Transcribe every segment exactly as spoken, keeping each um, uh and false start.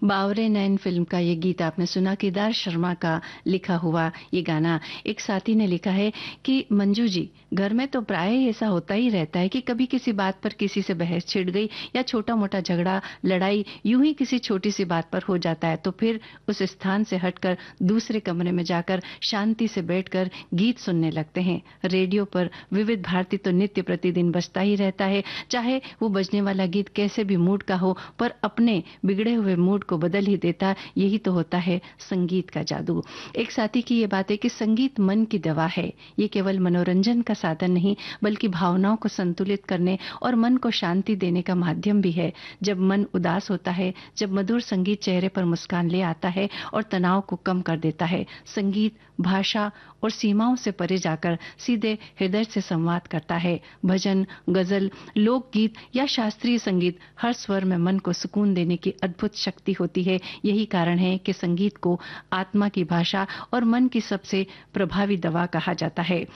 बावरे नैन film का ये गीत आपने सुना, केदार शर्मा का लिखा हुआ ये गाना। एक साथी ने लिखा है कि मंजू जी, घर में तो प्राय ऐसा होता ही रहता है कि कभी किसी बात पर किसी से बहस छिड़ गई या छोटा मोटा झगड़ा लड़ाई यूं ही किसी छोटी सी बात पर हो जाता है, तो फिर उस स्थान से हटकर दूसरे कमरे में जाकर शांति से बैठकर गीत सुनने लगते हैं। रेडियो पर विविध भारती तो नित्य प्रतिदिन बजता ही रहता है, चाहे वो बजने वाला गीत कैसे भी मूड का हो, पर अपने बिगड़े हुए मूड को बदल ही देता। यही तो होता है संगीत का जादू। एक साथी की ये बात है कि संगीत मन की दवा है। ये केवल मनोरंजन का साधन नहीं, बल्कि भावनाओं को संतुलित करने और मन को शांति देने का माध्यम भी है। जब मन उदास होता है, जब मधुर संगीत चेहरे पर मुस्कान ले आता है और तनाव को कम कर देता है। संगीत भाषा और सीमाओं से परे जाकर सीधे हृदय से संवाद करता है। भजन, गजल, लोकगीत या शास्त्रीय संगीत, हर स्वर में मन को सुकून देने की अद्भुत शक्ति होती है। यही कारण है कि संगीत को आत्मा की भाषा और मन की सबसे प्रभावी दवा कहा जाता है।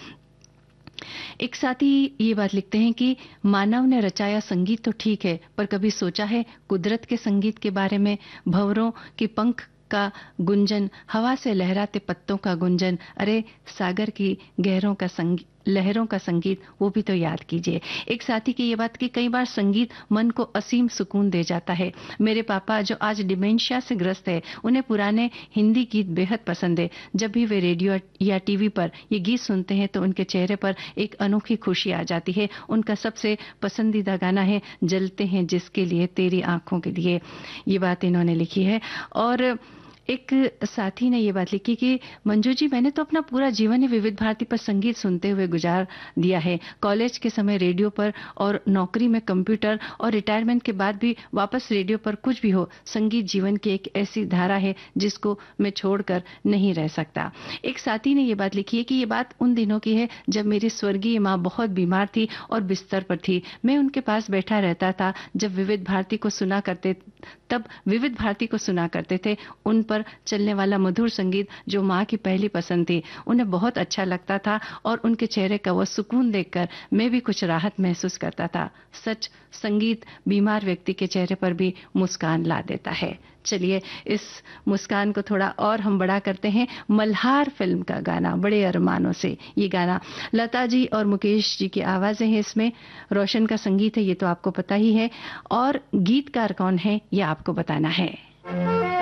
एक साथी ये बात लिखते हैं कि मानव ने रचाया संगीत तो ठीक है, पर कभी सोचा है कुदरत के संगीत के बारे में? भंवरों की पंख का गुंजन, हवा से लहराते पत्तों का गुंजन, अरे सागर की गहरों का संगीत, लहरों का संगीत, वो भी तो याद कीजिए। एक साथी की ये बात कि कई बार संगीत मन को असीम सुकून दे जाता है। मेरे पापा जो आज डिमेंशिया से ग्रस्त है, उन्हें पुराने हिंदी गीत बेहद पसंद है। जब भी वे रेडियो या टीवी पर ये गीत सुनते हैं तो उनके चेहरे पर एक अनोखी खुशी आ जाती है। उनका सबसे पसंदीदा गाना है जलते हैं जिसके लिए, तेरी आंखों के लिए। ये बात इन्होंने लिखी है। और एक साथी ने ये बात लिखी कि मंजू जी, मैंने तो अपना पूरा जीवन ही विविध भारती पर संगीत सुनते हुए गुजार दिया है। कॉलेज के समय रेडियो पर और नौकरी में कंप्यूटर, और रिटायरमेंट के बाद भी वापस रेडियो पर। कुछ भी हो, संगीत जीवन की एक ऐसी धारा है जिसको मैं छोड़कर नहीं रह सकता। एक साथी ने ये बात लिखी है कि ये बात उन दिनों की है जब मेरी स्वर्गीय माँ बहुत बीमार थी और बिस्तर पर थी। मैं उनके पास बैठा रहता था जब विविध भारती को सुना करते तब विविध भारती को सुना करते थे। उन पर चलने वाला मधुर संगीत जो माँ की पहली पसंद थी, उन्हें बहुत अच्छा लगता था और उनके चेहरे का वो सुकून देखकर मैं भी कुछ राहत महसूस करता था। सच, संगीत बीमार व्यक्ति के चेहरे पर भी मुस्कान ला देता है। चलिए इस मुस्कान को थोड़ा और हम बड़ा करते हैं। मल्हार फिल्म का गाना, बड़े अरमानों से। ये गाना लता जी और मुकेश जी की आवाजें हैं इसमें। रोशन का संगीत है, ये तो आपको पता ही है। और गीतकार कौन है ये आपको बताना है।